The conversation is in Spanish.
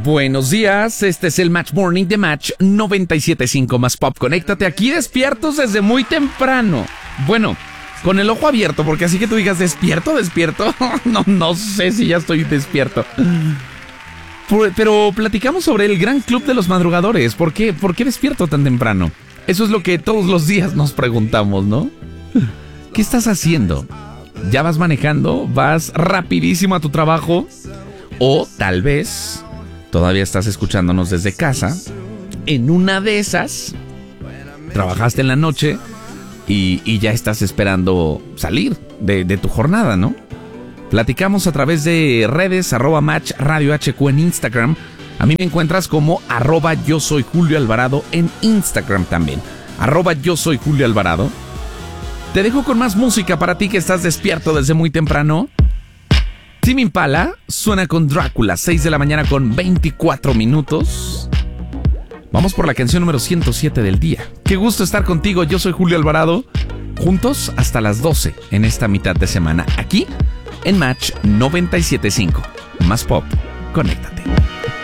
Buenos días, este es el Match Morning de Match 97.5 más Pop. Conéctate aquí despiertos desde muy temprano. Bueno, con el ojo abierto, porque así que tú digas despierto, no sé si ya estoy despierto. Pero platicamos sobre el gran club de los madrugadores. ¿Por qué despierto tan temprano? Eso es lo que todos los días nos preguntamos, ¿no? ¿Qué estás haciendo? ¿Ya vas manejando? ¿Vas rapidísimo a tu trabajo? O tal vez todavía estás escuchándonos desde casa. En una de esas, trabajaste en la noche y ya estás esperando salir de tu jornada, ¿no? Platicamos a través de redes, @Match Radio HQ en Instagram. A mí me encuentras como @yo soy Julio Alvarado en Instagram también. @yo soy Julio Alvarado. Te dejo con más música para ti que estás despierto desde muy temprano. Tame Impala suena con Drácula, 6 de la mañana con 24 minutos. Vamos por la canción número 107 del día. Qué gusto estar contigo, yo soy Julio Alvarado. Juntos hasta las 12 en esta mitad de semana, aquí en Match 97.5. Más Pop, conéctate.